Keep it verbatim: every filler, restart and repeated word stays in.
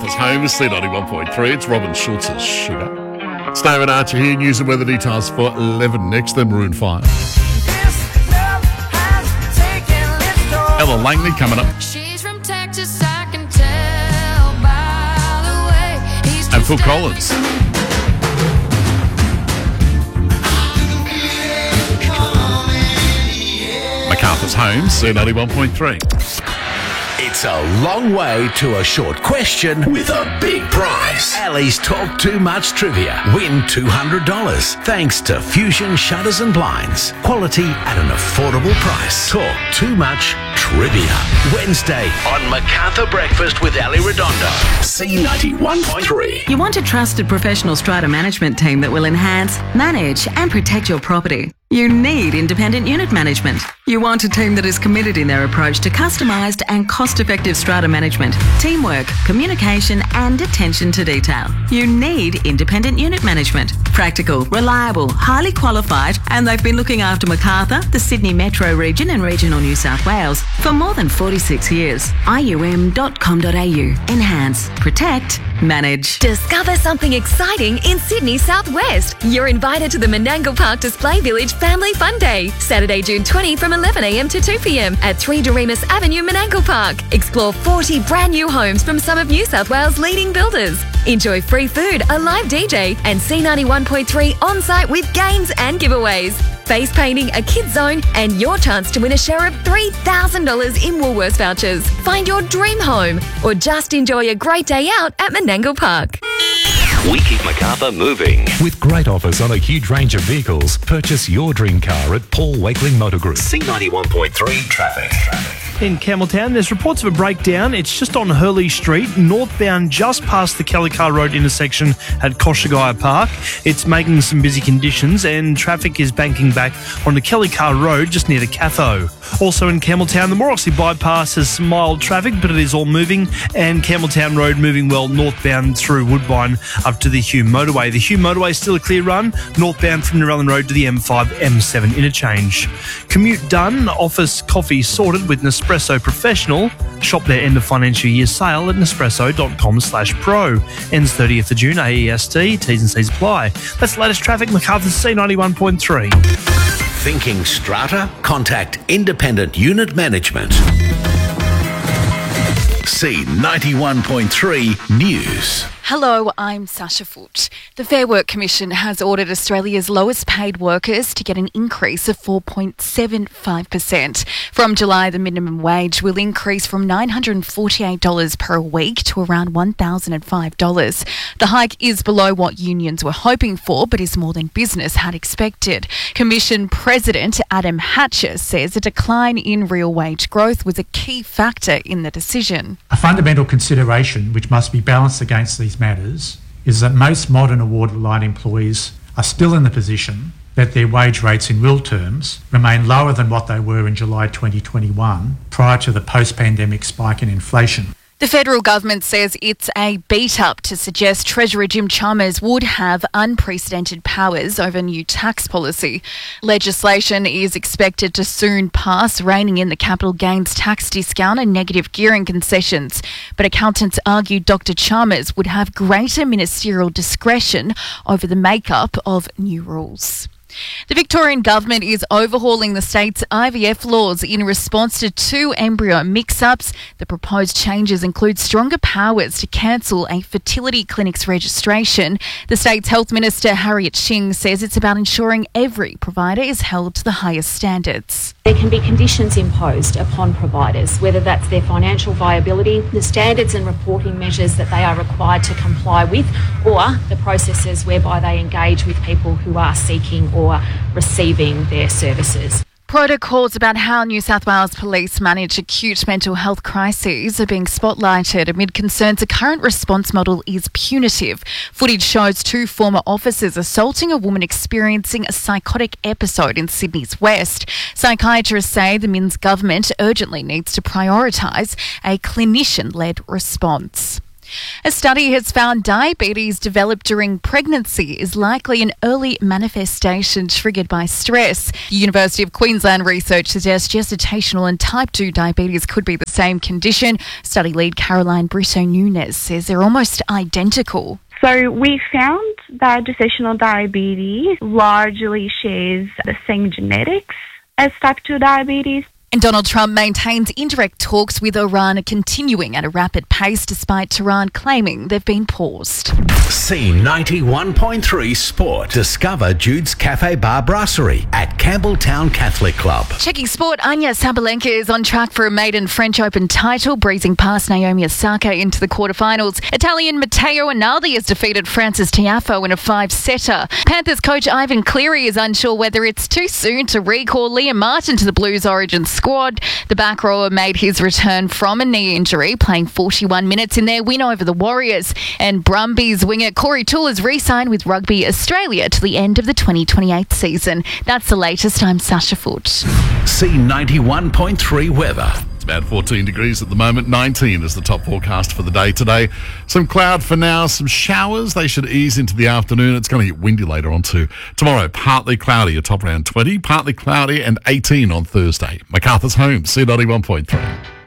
Macarthur's home is C ninety-one point three. It's Robin Schultz's Sugar. It's David Archer here. News and weather details for eleven next. Then Maroon five. Ella Langley coming up. She's from Texas, I can tell by the way he's And Phil Collins. Macarthur's home, C ninety-one point three. It's a long way to a short question with a big prize. Ali's Talk Too Much Trivia. Win two hundred dollars thanks to Fusion Shutters and Blinds. Quality at an affordable price. Talk Too Much Trivia. Wednesday on Macarthur Breakfast with Ali Redondo. C ninety-one point three. You want a trusted professional strata management team that will enhance, manage and protect your property. You need independent unit management. You want a team that is committed in their approach to customised and cost-effective strata management, teamwork, communication and attention to detail. You need independent unit management. Practical, reliable, highly qualified, and they've been looking after Macarthur, the Sydney Metro region and regional New South Wales for more than forty-six years. I U M dot com dot a u. Enhance, protect, manage. Discover something exciting in Sydney Southwest. You're invited to the Menangle Park Display Village Family Fun Day, Saturday, June twentieth from eleven a m to two p m at three Doremus Avenue, Menangle Park. Explore forty brand new homes from some of New South Wales' leading builders. Enjoy free food, a live D J, and C ninety-one point three on-site with games and giveaways. Face painting, a kids zone, and your chance to win a share of three thousand dollars in Woolworths vouchers. Find your dream home or just enjoy a great day out at Menangle Park. We keep Macarthur moving. With great offers on a huge range of vehicles, purchase your dream car at Paul Wakeling Motor Group. C ninety-one point three traffic. In Campbelltown, there's reports of a breakdown. It's just on Hurley Street, northbound just past the Kelly Car Road intersection at Koshagaya Park. It's making some busy conditions and traffic is banking back on the Kelly Car Road just near the Catho. Also in Campbelltown, the Moroxley bypass has some mild traffic, but it is all moving, and Campbelltown Road moving well northbound through Woodbine up to the Hume Motorway. The Hume Motorway is still a clear run, northbound from Narellan Road to the M five M seven interchange. Commute done, office coffee sorted with Nespresso Professional. Shop their end of financial year sale at nespresso dot com slash pro. Ends thirtieth of June, A E S T, T's and C's apply. That's the latest traffic, Macarthur C ninety-one point three. Thinking strata? Contact Independent Unit Management. C ninety-one point three News. Hello, I'm Sasha Foote. The Fair Work Commission has ordered Australia's lowest paid workers to get an increase of four point seven five percent. From July, the minimum wage will increase from nine hundred forty-eight dollars per week to around one thousand five dollars. The hike is below what unions were hoping for, but is more than business had expected. Commission President Adam Hatcher says a decline in real wage growth was a key factor in the decision. A fundamental consideration which must be balanced against these matters is that most modern award-reliant employees are still in the position that their wage rates in real terms remain lower than what they were in July twenty twenty-one prior to the post-pandemic spike in inflation. The federal government says it's a beat-up to suggest Treasurer Jim Chalmers would have unprecedented powers over new tax policy. Legislation is expected to soon pass, reining in the capital gains tax discount and negative gearing concessions. But accountants argue Doctor Chalmers would have greater ministerial discretion over the makeup of new rules. The Victorian government is overhauling the state's I V F laws in response to two embryo mix-ups. The proposed changes include stronger powers to cancel a fertility clinic's registration. The state's Health Minister Harriet Shing says it's about ensuring every provider is held to the highest standards. There can be conditions imposed upon providers, whether that's their financial viability, the standards and reporting measures that they are required to comply with, or the processes whereby they engage with people who are seeking or receiving their services. Protocols about how New South Wales Police manage acute mental health crises are being spotlighted amid concerns the current response model is punitive. Footage shows two former officers assaulting a woman experiencing a psychotic episode in Sydney's West. Psychiatrists say the Minns government urgently needs to prioritise a clinician-led response. A study has found diabetes developed during pregnancy is likely an early manifestation triggered by stress. The University of Queensland research suggests gestational and type two diabetes could be the same condition. Study lead Caroline Brito-Nunes says they're almost identical. So we found that gestational diabetes largely shares the same genetics as type two diabetes. And Donald Trump maintains indirect talks with Iran are continuing at a rapid pace despite Tehran claiming they've been paused. C ninety-one point three Sport. Discover Jude's Cafe Bar Brasserie at Campbelltown Catholic Club. Checking sport, Anya Sabalenka is on track for a maiden French Open title, breezing past Naomi Osaka into the quarterfinals. Italian Matteo Rinaldi has defeated Francis Tiafoe in a five-setter. Panthers coach Ivan Cleary is unsure whether it's too soon to recall Liam Martin to the Blues Origin squad. The back rower made his return from a knee injury, playing forty-one minutes in their win over the Warriors. And Brumbies winger Corey Toole has re-signed with Rugby Australia to the end of the twenty twenty-eight season. That's the latest. I'm Sasha Foote. C ninety-one point three weather. It's about fourteen degrees at the moment. nineteen is the top forecast for the day today. Some cloud for now, some showers. They should ease into the afternoon. It's going to get windy later on too. Tomorrow, partly cloudy, a top around twenty. Partly cloudy and eighteen on Thursday. MacArthur's Home, C ninety-one point three.